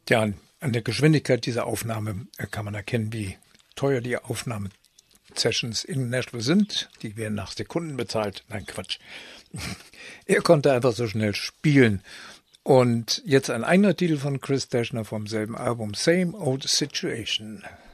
Ja, an der Geschwindigkeit dieser Aufnahme kann man erkennen, wie teuer die Aufnahmesessions in Nashville sind. Die werden nach Sekunden bezahlt. Nein, Quatsch. Er konnte einfach so schnell spielen. Und jetzt ein eigener Titel von Chris Dashner vom selben Album, Same Old Situation.